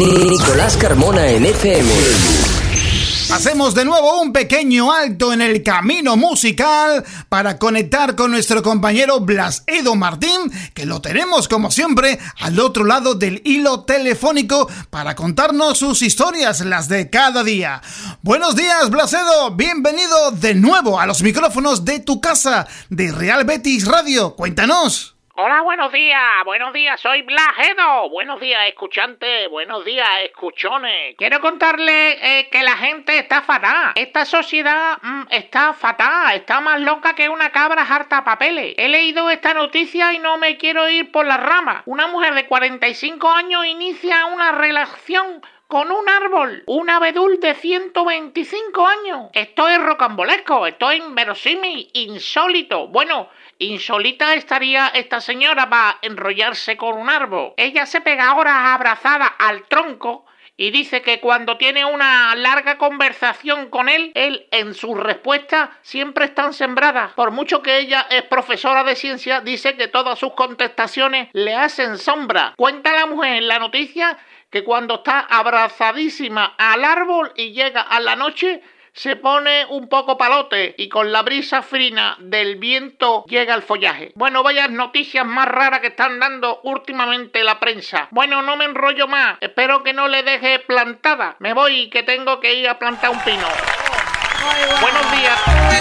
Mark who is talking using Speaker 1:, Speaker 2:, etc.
Speaker 1: Nicolás Carmona en FM.
Speaker 2: Hacemos de nuevo un pequeño alto en el camino musical para conectar con nuestro compañero Blas Edo Martín, que lo tenemos como siempre al otro lado del hilo telefónico para contarnos sus historias, las de cada día. Buenos días, Blas Edo, bienvenido de nuevo a los micrófonos de tu casa, de Real Betis Radio. Cuéntanos.
Speaker 3: Hola, buenos días, soy Blas Edo. Buenos días, escuchantes, buenos días, escuchones. Quiero contarle que la gente está fatal. Esta sociedad está fatal, está más loca que una cabra harta papeles. He leído esta noticia y no me quiero ir por las ramas. Una mujer de 45 años inicia una relación con un árbol, un abedul de 125 años. Esto es rocambolesco, esto es inverosímil, insólito. Bueno, insolita estaría esta señora para enrollarse con un árbol. Ella se pega horas abrazada al tronco y dice que cuando tiene una larga conversación con él en sus respuestas siempre están sembradas. Por mucho que ella es profesora de ciencia, dice que todas sus contestaciones le hacen sombra. Cuenta la mujer en la noticia que cuando está abrazadísima al árbol y llega a la noche, se pone un poco palote y con la brisa fina del viento llega al follaje. Bueno, vaya noticias más raras que están dando últimamente la prensa. Bueno, no me enrollo más. Espero que no le deje plantada. Me voy, que tengo que ir a plantar un pino. Buenos días.